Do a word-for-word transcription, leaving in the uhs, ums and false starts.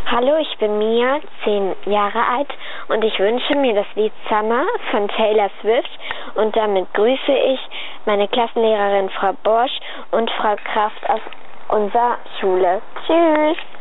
Hallo, ich bin Mia, zehn Jahre alt und ich wünsche mir das Lied Summer von Taylor Swift und damit grüße ich meine Klassenlehrerin Frau Borsch und Frau Kraft aus unserer Schule. Tschüss!